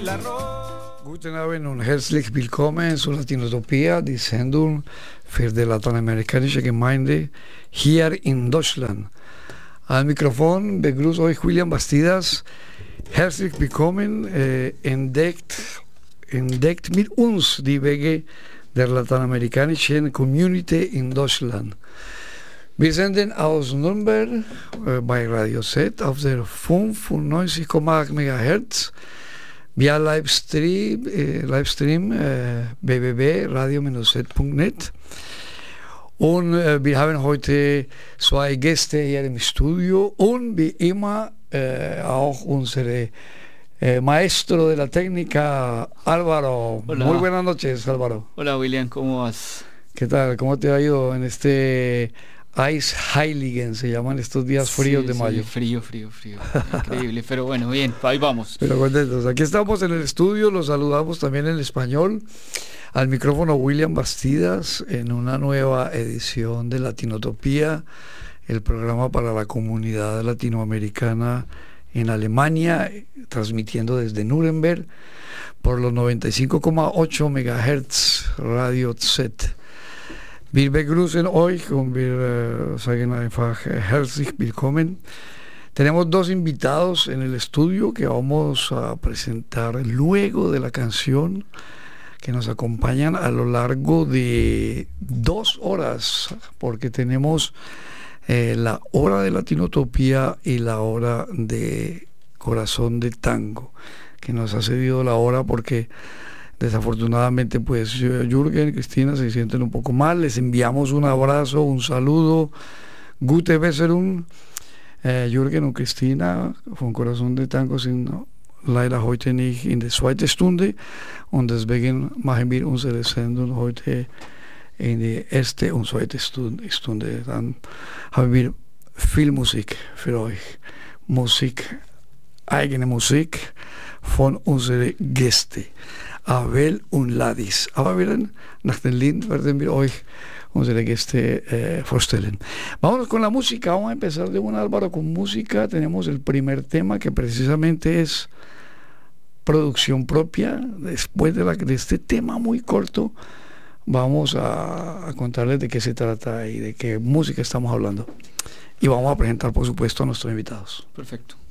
Guten Abend und herzlich willkommen zu Latinotopia, die Sendung für die lateinamerikanische Gemeinde hier in Deutschland. Al Mikrofon begrüßt euch William Bastidas. Herzlich willkommen, entdeckt mit uns die Wege der lateinamerikanischen Community in Deutschland. Wir senden aus Nürnberg bei Radio Z auf der 95,8 MHz via Livestream www.radio-z.net. Und wir haben heute zwei Gäste hier im Studio und wie immer auch unsere Maestro de la Técnica, Álvaro. Hola. Muy buenas noches, Álvaro. Hola William, ¿cómo vas? ¿Qué tal? ¿Cómo te ha ido en este Ice Heiligen, se llaman estos días fríos de mayo? Frío. Increíble, pero bueno, bien, ahí vamos. Pero contentos. Aquí estamos en el estudio, los saludamos también en español. Al micrófono William Bastidas en una nueva edición de Latinotopía, el programa para la comunidad latinoamericana en Alemania, transmitiendo desde Nuremberg por los 95,8 MHz Radio Z. Wir begrüßen euch und wir sagen einfach herzlich willkommen. Tenemos dos invitados en el estudio que vamos a presentar luego de la canción, que nos acompañan a lo largo de 2 horas, porque tenemos la hora de Latinotopía y la hora de Corazón de Tango, que nos ha cedido la hora porque desafortunadamente pues Jürgen y Cristina se sienten un poco mal. Les enviamos un abrazo, un saludo. Gute Besserung, Jürgen und Christina von Corazón de Tango sind leider heute nicht in der zweiten Stunde und deswegen machen wir unsere Sendung heute in die erste und zweite Stunde. Dann haben wir viel Musik für euch. Eigene Musik von unseren Gästen, Abel und Ladis. Aber nach dem Lied werden wir euch unsere Gäste vorstellen. Vámonos con la música. Vamos a empezar de un Álvaro con música. Tenemos el primer tema que precisamente es producción propia. Después de este tema muy corto, vamos a contarles de qué se trata y de qué música estamos hablando. Y vamos a presentar, por supuesto, a nuestros invitados. Perfecto.